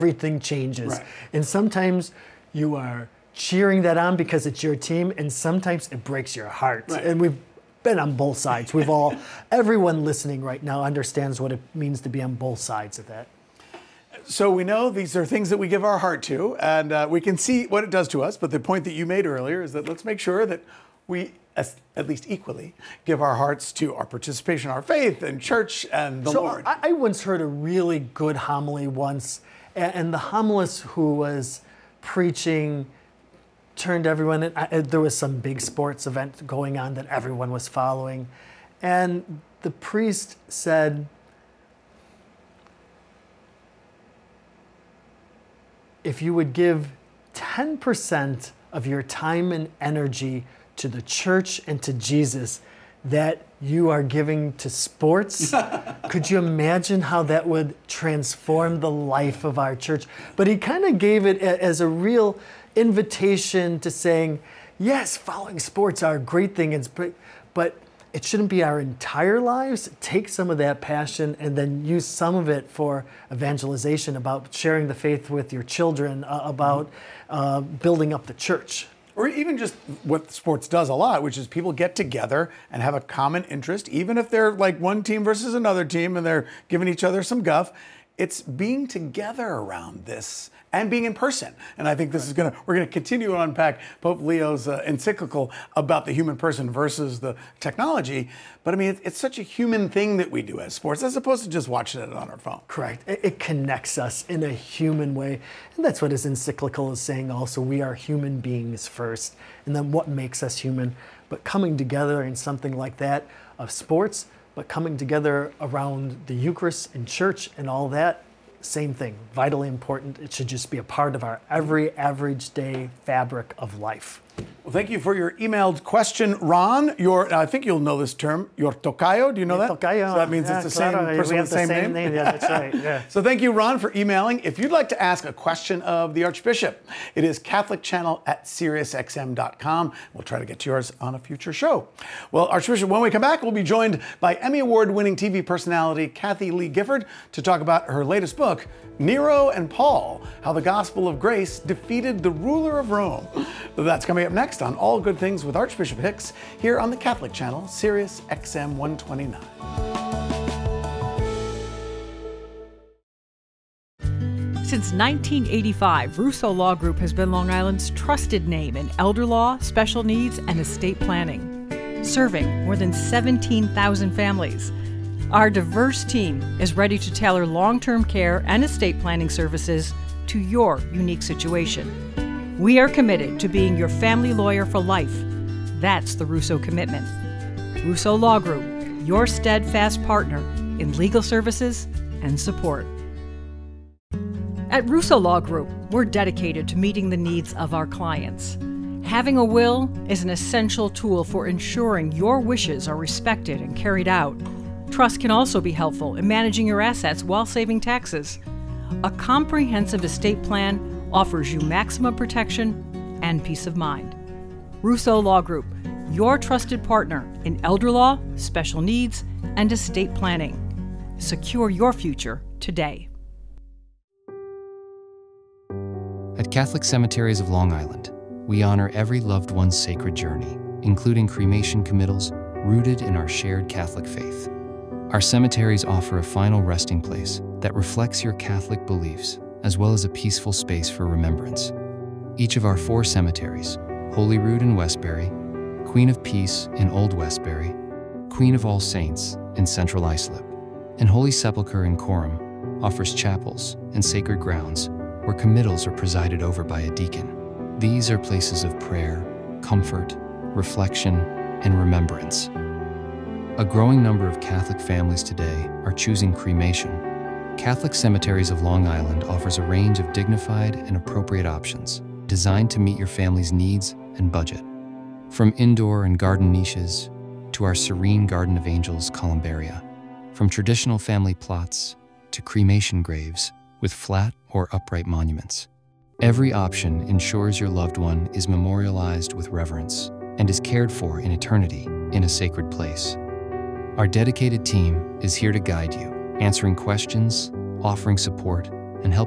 everything changes. Right. And sometimes you are cheering that on because it's your team, and sometimes it breaks your heart. Right. And we've been on both sides. Everyone listening right now understands what it means to be on both sides of that. So we know these are things that we give our heart to, and we can see what it does to us. But the point that you made earlier is that let's make sure that we, at least equally, give our hearts to our participation, our faith, and church, and the Lord. I once heard a really good homily once, and the homilist who was preaching turned everyone in. There was some big sports event going on that everyone was following, and the priest said, if you would give 10% of your time and energy to the church and to Jesus that you are giving to sports, could you imagine how that would transform the life of our church? But he kind of gave it as a real invitation to saying, yes, following sports are a great thing, but it shouldn't be our entire lives. Take some of that passion and then use some of it for evangelization, about sharing the faith with your children, about building up the church. Or even just what sports does a lot, which is people get together and have a common interest, even if they're like one team versus another team and they're giving each other some guff. It's being together around this and being in person. And I think this is we're gonna continue to unpack Pope Leo's encyclical about the human person versus the technology. But I mean, it's such a human thing that we do as sports, as opposed to just watching it on our phone. Correct. It connects us in a human way. And that's what his encyclical is saying also. We are human beings first, and then what makes us human. But coming together in something like that of sports, but coming together around the Eucharist and church and all that, same thing, vitally important. It should just be a part of our every average day fabric of life. Well, thank you for your emailed question, Ron. I think you'll know this term, your tocayo. Do you know that? Tocayo. So that means it's the same person with the same name? Yeah, that's right. Yeah. So thank you, Ron, for emailing. If you'd like to ask a question of the Archbishop, it is CatholicChannel@SiriusXM.com. We'll try to get to yours on a future show. Well, Archbishop, when we come back, we'll be joined by Emmy Award-winning TV personality Kathie Lee Gifford to talk about her latest book, Nero and Paul, How the Gospel of Grace Defeated the Ruler of Rome. That's coming up next on All Good Things with Archbishop Hicks here on the Catholic Channel, Sirius XM 129. Since 1985, Russo Law Group has been Long Island's trusted name in elder law, special needs, and estate planning, serving more than 17,000 families. Our diverse team is ready to tailor long-term care and estate planning services to your unique situation. We are committed to being your family lawyer for life. That's the Russo commitment. Russo Law Group, your steadfast partner in legal services and support. At Russo Law Group, we're dedicated to meeting the needs of our clients. Having a will is an essential tool for ensuring your wishes are respected and carried out. Trust can also be helpful in managing your assets while saving taxes. A comprehensive estate plan offers you maximum protection and peace of mind. Russo Law Group, your trusted partner in elder law, special needs, and estate planning. Secure your future today. At Catholic Cemeteries of Long Island, we honor every loved one's sacred journey, including cremation committals rooted in our shared Catholic faith. Our cemeteries offer a final resting place that reflects your Catholic beliefs, as well as a peaceful space for remembrance. Each of our 4 cemeteries, Holyrood in Westbury, Queen of Peace in Old Westbury, Queen of All Saints in Central Islip, and Holy Sepulchre in Coram, offers chapels and sacred grounds where committals are presided over by a deacon. These are places of prayer, comfort, reflection, and remembrance. A growing number of Catholic families today are choosing cremation. Catholic Cemeteries of Long Island offers a range of dignified and appropriate options designed to meet your family's needs and budget. From indoor and garden niches to our serene Garden of Angels columbaria, from traditional family plots to cremation graves with flat or upright monuments. Every option ensures your loved one is memorialized with reverence and is cared for in eternity in a sacred place. Our dedicated team is here to guide you, answering questions, offering support,